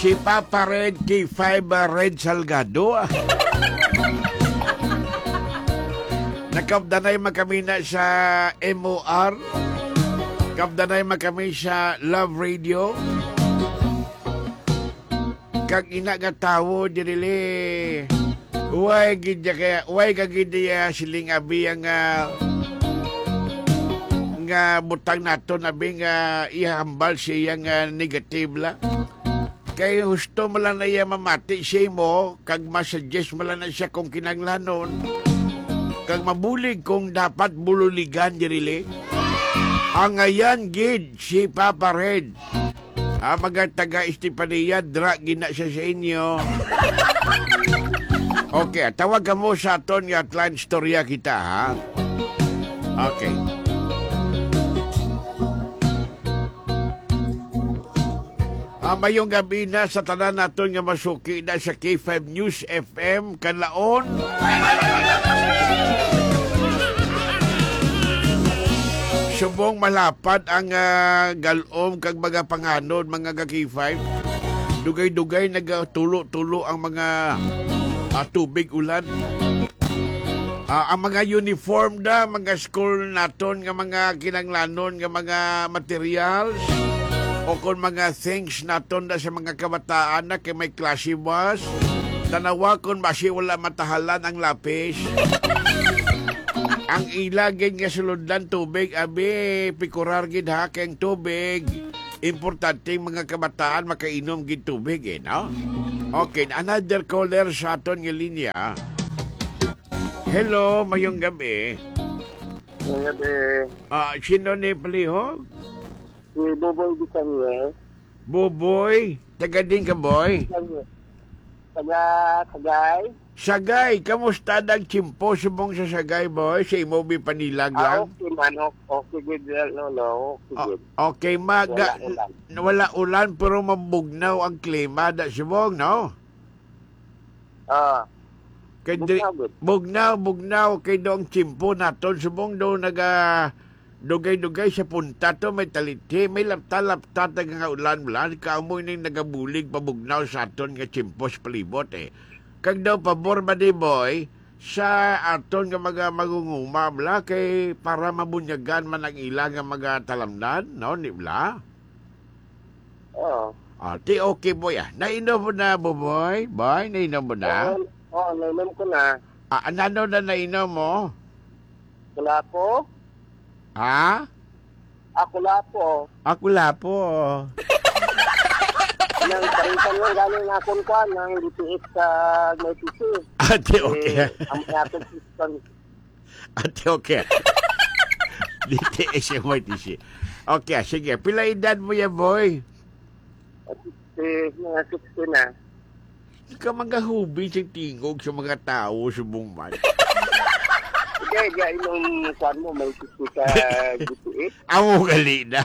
Si Papa Red K5 Red Salgado. Nakabdanay kami na sa MOR. Kabdanay kami sa Love Radio. Kag ina nga tawo dirili. Way kagidya siling abi nga butang nato nabi nga ihambal siya nga negative la. Kay husto mo lang na iya mamati siya mo, kag masuggest mo lang na siya kung kinanglanon, kag mabulig kung dapat bululigan dirili. Ang ayan gid si Papa Red. Mga taga Estepania, dra gina siya sa inyo. Okay, tawag ka mo sa aton nga atlan storya kita, ha? Okay. Mayong gabi na sa tanan naton nga masuki na sa K5 News FM kanlaon. Subong malapad ang galom kag mga panganod mga K5. Dugay-dugay nagtulo-tulo ang mga tubig ulan. Ang mga uniform da, mga school naton nga mga kinanglanon nga mga materials o kung mga things naton da sa mga kabataan na kay may klase bus, tanawa kung basi wala matahalan ang lapis. Ang ilagin nga sulodlan tubig, abi, pikurar gid ha, keng tubig. Importante mga kabataan makainom gid tubig, no? Okay, another caller sa aton nga linya. Hello, mayong gabi. Mayong gabi. Sino ni palihog? Si Boboy di kanya. Boboy? Taga din ka, boy? Sagay. Sagay, kamusta dag chimpo subong sa Sagay, boy? Sa imobi panilag lang? Okay man, okay good. No, okay good. Okay, wala ulan pero mabugnaw ang klima da subong, no? Kay bugnaw kay doong chimpo naton subong do naga dugay-dugay sa punta to may taliti, may lapta-lapta nga ulan-ulan, kaamoy ning nagabulig pabugnaw sa aton nga chimpos palibot eh. Kag daw pabor ba di boy, sa aton nga magunguma bla kay para mabunyagan man ang ilang nga mga talamnan, no, ni bla? Ti okay boy Nainom mo na, boy? Boy, nainom mo na? Nainom ko na. Ano na nainom mo? Wala ko? Ha? Ako lapo. Nang parisan mo galing akong kwan, nang DTS sa may PC. Ate, okay. Ang ating system. Ate, okay. DTS sa may PC. Okay, sige. Pila edad mo yan, boy? Mga 60 na. Hindi ka magahubi sa tingog sa mga tao sa bungman. Kaya inong kwan mo, may sisi ka DTS. Amo gali na.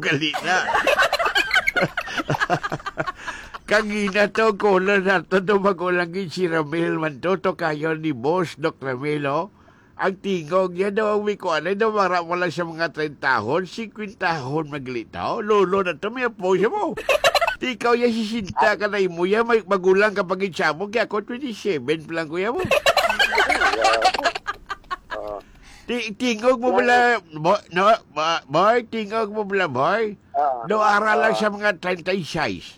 Kagina to, kulang na to, magulangin si Ramil man to kayo ni Boss, Doc Ramilo. Ang tingog niya daw ang wikuan ay daw wala sa mga 30 tahon, 50 tahon maglitaw. Lolo na to, may apo siya mo. Ikaw yan sisinta ka na imo yan, magulang kapag itsa mo, kaya ako 27 lang kuya mo. Tingog mo bala, boy, tingog mo bala, boy. Do aral lang sa mga 36.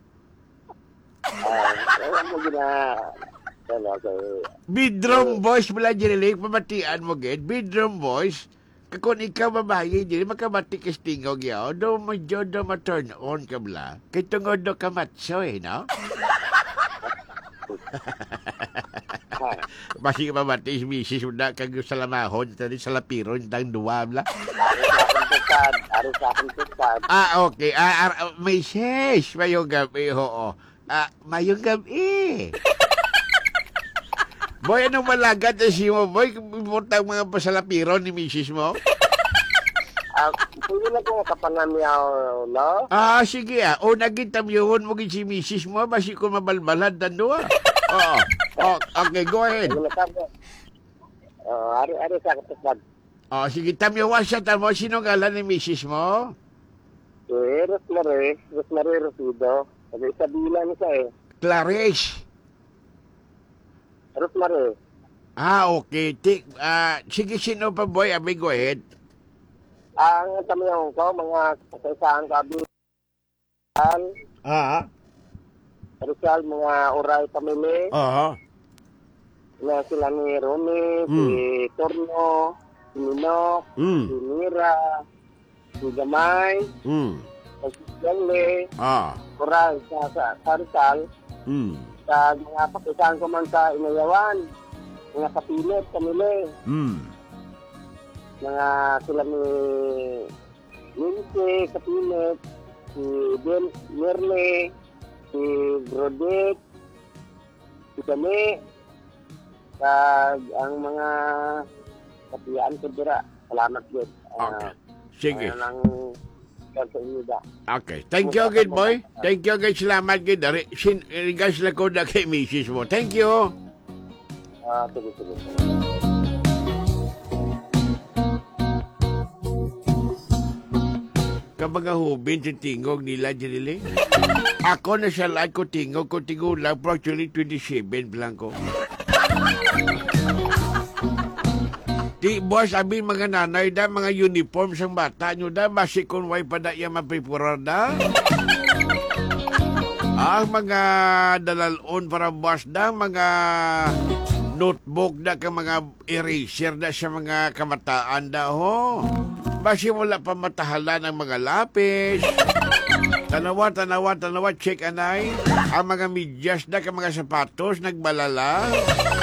Bidrom boys bala dirilig, pamatian mo gid. Bidrom boys, kakon ikaw babae, dili makamati ka tingog yaw. Do medyo do ma-turn on ka bala. Kay tungod do ka matso no? Masih ka mamati si misis mo na kag salamahon tadi sa lapiron tang duwa bla. Okay. Misis, mayong gabi, oo. Mayong gabi. Boy, anong malagat na si mo, boy? Mutang mga pasalapiron ni misis mo? Pwede na ko kapanamyaw, no? Sige O, nagintamyuhon mo si misis mo, basi ko mabalbalad na doon. Oo. Okay, go ahead. Ari sa katapad. Sige, tamyawan siya. Sino ngalan ni misis mo? Rosemary Rosido. Kasi sa bilang siya eh. Clarice. Rosemary. Okay. Sige, sino pa, boy? Abi, go ahead. Ang tamiyong ko, mga kasaysahan kabilang. Rizal, mga oray pamili. Na sila ni Romy, si Torno, si Minok, si Mira, si Gamay, si Jelle, oray sa Rizal. Sa mga pakisahan ko man sa Inayawan, mga kapilit, pamili. Mga sila ni Lindsay, kapilit, si Merle, si Brodette, si Dami, ang mga kapiyaan ko dira. Salamat yun. Okay. Sige. Ang sa inyo da. Okay. Thank you again, boy. Thank you again. Salamat again. Regards lang ko na kay Mrs. mo. Thank you. Sige. Kabaga hubin sa tingog nila, Janile. Ako na sa lahat ko tingog lang. Pero actually, 27 lang ko. Di, boss, abin mga nanay da, mga uniform sang bata nyo da, basi kung way pa da yung mapipurar da. Mga dalalon para boss da, mga notebook da, ka mga eraser da sa mga kamataan da, ho. Basi wala pa matahala ng mga lapis. Tanawa, check anay. Ang mga medyas da, ka mga sapatos, nagbalala.